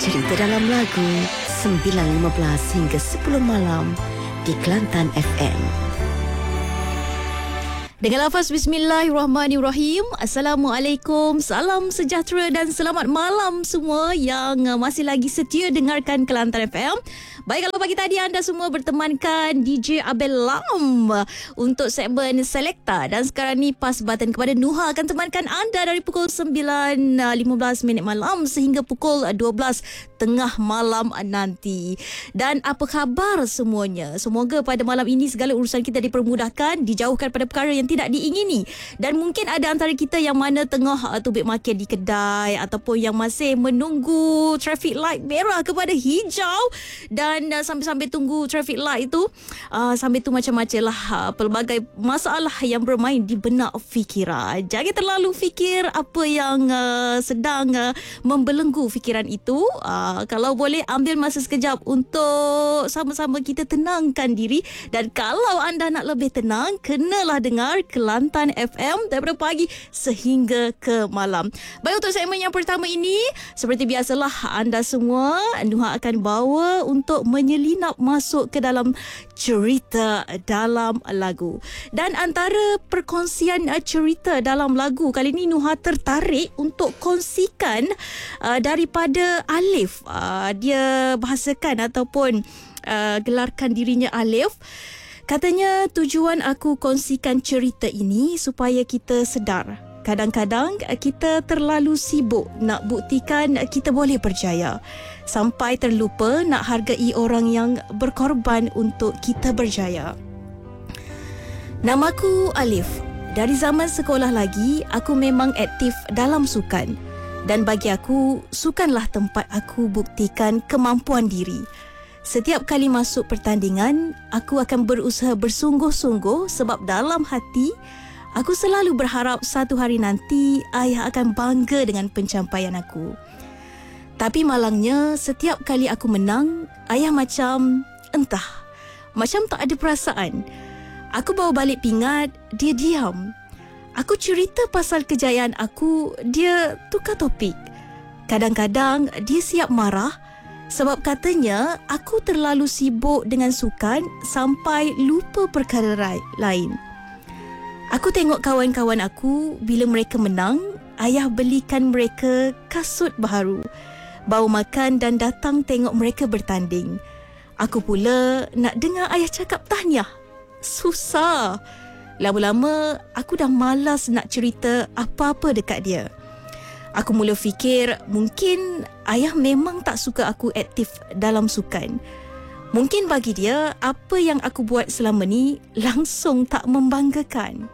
Cerita dalam lagu 9.15 hingga 10 malam di Kelantan FM. Dengan lafaz Bismillahirrahmanirrahim. Assalamualaikum, salam sejahtera dan selamat malam semua yang masih lagi setia dengarkan Kelantan FM. Baik, kalau pagi tadi anda semua bertemankan DJ Abel Lam untuk segmen Selekta. Dan sekarang ni pas button kepada Nuha akan temankan anda dari pukul 9.15 malam sehingga pukul 12 tengah malam nanti. Dan apa khabar semuanya? Semoga pada malam ini segala urusan kita dipermudahkan, dijauhkan pada perkara yang tidak diingini. Dan mungkin ada antara kita yang mana tengah tubik makin di kedai ataupun yang masih menunggu traffic light merah kepada hijau dan sambil-sambil tunggu traffic light itu sambil tu macam-macam lah pelbagai masalah yang bermain di benak fikiran. Jangan terlalu fikir apa yang sedang membelenggu fikiran itu. Kalau boleh ambil masa sekejap untuk sama-sama kita tenangkan diri. Dan kalau anda nak lebih tenang, kenalah dengar Kelantan FM daripada pagi sehingga ke malam. Baik, untuk segmen yang pertama ini, seperti biasalah anda semua, Nuha akan bawa untuk menyelinap masuk ke dalam cerita dalam lagu. Dan antara perkongsian cerita dalam lagu kali ini, Nuha tertarik untuk kongsikan daripada Alif. Dia bahasakan ataupun gelarkan dirinya Alif. Katanya, tujuan aku kongsikan cerita ini supaya kita sedar. Kadang-kadang kita terlalu sibuk nak buktikan kita boleh berjaya, sampai terlupa nak hargai orang yang berkorban untuk kita berjaya. Namaku Alif. Dari zaman sekolah lagi, aku memang aktif dalam sukan. Dan bagi aku, sukanlah tempat aku buktikan kemampuan diri. Setiap kali masuk pertandingan, aku akan berusaha bersungguh-sungguh sebab dalam hati, aku selalu berharap satu hari nanti ayah akan bangga dengan pencapaian aku. Tapi malangnya, setiap kali aku menang, ayah macam macam tak ada perasaan. Aku bawa balik pingat, dia diam. Aku cerita pasal kejayaan aku, dia tukar topik. Kadang-kadang dia siap marah sebab katanya aku terlalu sibuk dengan sukan sampai lupa perkara lain. Aku tengok kawan-kawan aku bila mereka menang, ayah belikan mereka kasut baru, bawa makan dan datang tengok mereka bertanding. Aku pula nak dengar ayah cakap tahniah. Susah. Lama-lama aku dah malas nak cerita apa-apa dekat dia. Aku mula fikir mungkin ayah memang tak suka aku aktif dalam sukan. Mungkin bagi dia apa yang aku buat selama ni langsung tak membanggakan.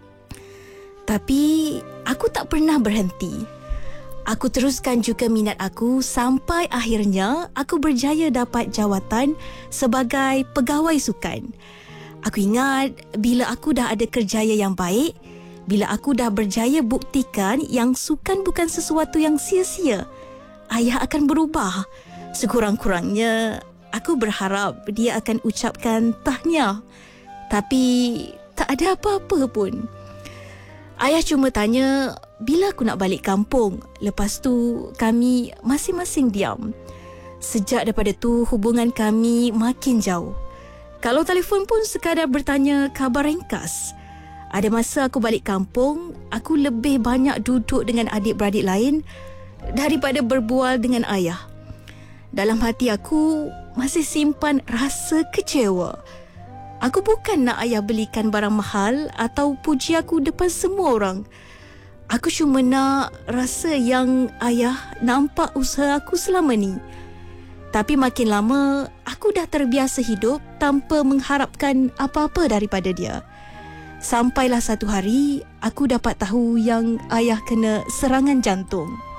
Tapi aku tak pernah berhenti. Aku teruskan juga minat aku sampai akhirnya aku berjaya dapat jawatan sebagai pegawai sukan. Aku ingat bila aku dah ada kerjaya yang baik, bila aku dah berjaya buktikan yang sukan bukan sesuatu yang sia-sia, ayah akan berubah. Sekurang-kurangnya, aku berharap dia akan ucapkan tahniah. Tapi tak ada apa-apa pun. Ayah cuma tanya bila aku nak balik kampung. Lepas tu kami masing-masing diam. Sejak daripada tu hubungan kami makin jauh. Kalau telefon pun sekadar bertanya khabar ringkas. Ada masa aku balik kampung, aku lebih banyak duduk dengan adik-beradik lain daripada berbual dengan ayah. Dalam hati aku masih simpan rasa kecewa. Aku bukan nak ayah belikan barang mahal atau puji aku depan semua orang. Aku cuma nak rasa yang ayah nampak usaha aku selama ni. Tapi makin lama, aku dah terbiasa hidup tanpa mengharapkan apa-apa daripada dia. Sampailah satu hari, aku dapat tahu yang ayah kena serangan jantung.